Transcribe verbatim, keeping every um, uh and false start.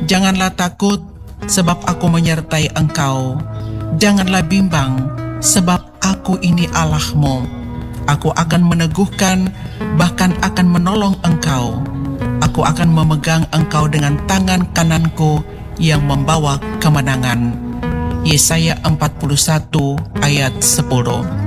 Janganlah takut, sebab aku menyertai engkau. Janganlah bimbang, sebab aku ini Allahmu. Aku akan meneguhkan, bahkan akan menolong engkau. Aku akan memegang engkau dengan tangan kananku yang membawa kemenangan. Yesaya empat puluh satu ayat sepuluh.